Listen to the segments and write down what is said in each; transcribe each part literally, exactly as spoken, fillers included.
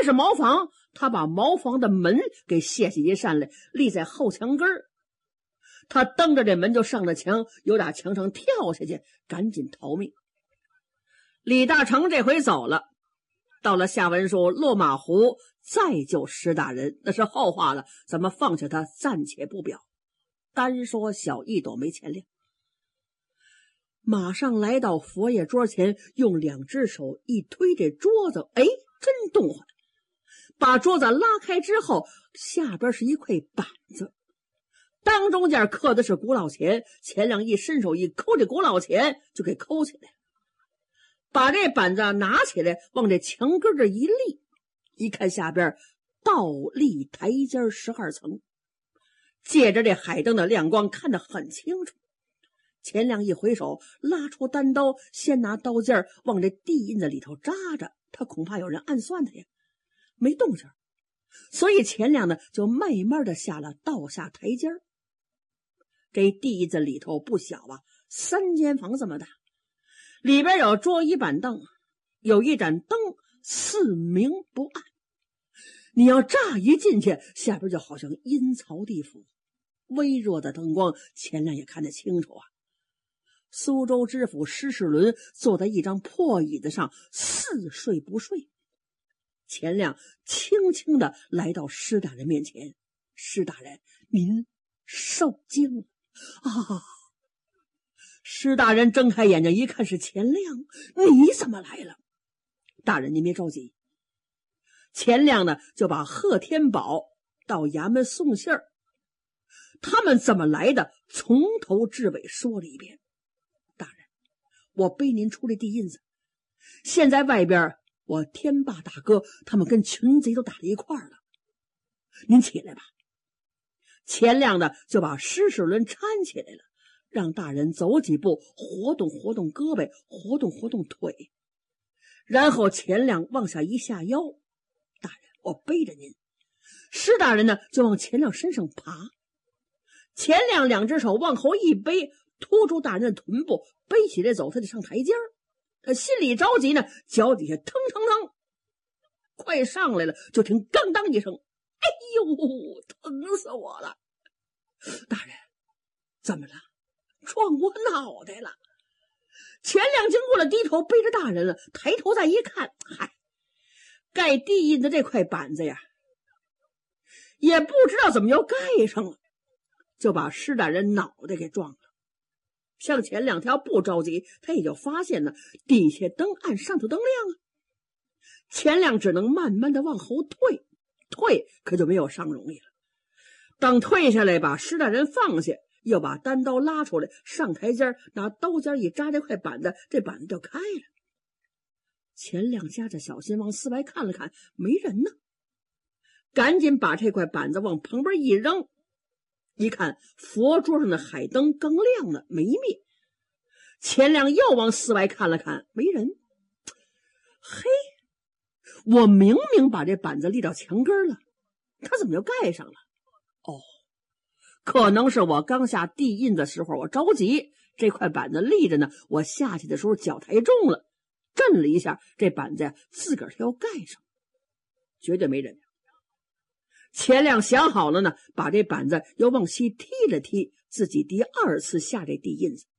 是茅房，他把茅房的门给卸下一扇来，立在后墙根儿。他蹬着这门就上了墙，又打墙上跳下去，赶紧逃命。李大成这回走了，到了下文书落马湖再救石大人，那是后话了，咱们放下他暂且不表，单说小一朵梅钱粮。马上来到佛爷桌前，用两只手一推这桌子，哎，真动换。把桌子拉开之后，下边是一块板子，当中间刻的是古老钱。钱亮一伸手一抠，这古老钱就给抠起来了。把这板子拿起来，往这墙根这一立，一看下边倒立台阶十二层，借着这海灯的亮光看得很清楚。钱亮一回手，拉出单刀，先拿刀尖往这地印子里头扎着，他恐怕有人暗算他呀，没动静，所以钱亮呢就慢慢的下了倒下台阶。这地印子里头不小啊，三间房这么大，里边有桌椅板凳，有一盏灯，四明不暗。你要乍一进去，下边就好像阴曹地府，微弱的灯光，钱亮也看得清楚啊。苏州知府施世伦坐在一张破椅子上，似睡不睡。钱亮轻轻地来到施大人面前，施大人，您受惊了啊！施大人睁开眼睛一看是钱亮，你怎么来了？大人您别着急。钱亮呢就把贺天宝到衙门送信儿，他们怎么来的从头至尾说了一遍。大人，我背您出来地印子，现在外边我天霸大哥他们跟群贼都打到一块儿了，您起来吧。钱亮呢就把施世伦搀起来了，让大人走几步，活动活动胳膊，活动活动腿，然后钱亮往下一下腰，大人我背着您。施大人呢就往钱亮身上爬，钱亮两只手往后一背，拖住大人的臀部，背起来走，他就上台阶儿。他心里着急呢，脚底下腾腾腾，快上来了，就听刚当一声，哎呦，疼死我了！大人，怎么了？撞我脑袋了！钱亮经过了，低头背着大人了，抬头再一看，嗨，盖地印的这块板子呀，也不知道怎么又盖上了，就把施大人脑袋给撞了。像前两条不着急，他也就发现了底下灯暗，上头灯亮啊。钱亮只能慢慢的往后退，退可就没有上容易了。等退下来，把施大人放下，又把单刀拉出来，上台阶，拿刀尖一扎这块板子，这板子就开了。钱亮夹着小心往四外看了看，没人呢，赶紧把这块板子往旁边一扔，一看佛桌上的海灯更亮了，没灭。钱亮又往四外看了看，没人。嘿，我明明把这板子立到墙根了，他怎么又盖上了？哦，可能是我刚下地印的时候我着急，这块板子立着呢，我下去的时候脚抬重了，震了一下，这板子呀自个儿它要盖上，绝对没人。钱亮想好了呢，把这板子又往西踢了踢，自己第二次下这地印子。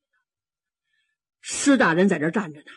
施大人在这站着呢。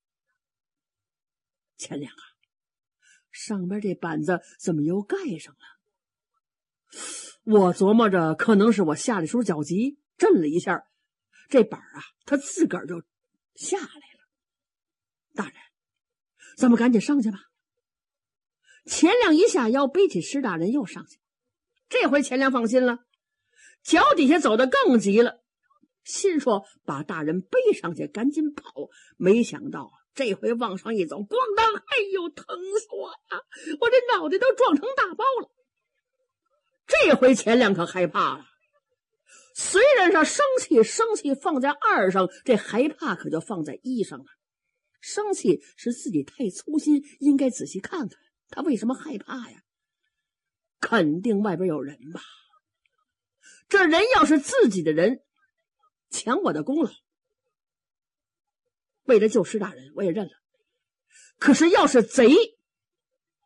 钱亮啊，上边这板子怎么又盖上了？我琢磨着可能是我下的时候脚急，震了一下，这板啊它自个儿就下来了。大人，咱们赶紧上去吧。钱亮一下腰，背起施大人又上去。这回钱亮放心了，脚底下走得更急了，心说把大人背上去赶紧跑。没想到这回往上一走，咣当，哎呦，疼死我呀！我这脑袋都撞成大包了。这回钱亮可害怕了，虽然是生气，生气放在二上，这害怕可就放在一上了。生气是自己太粗心，应该仔细看看他为什么害怕呀？肯定外边有人吧？这人要是自己的人，抢我的功劳，为了救施大人我也认了。可是要是贼，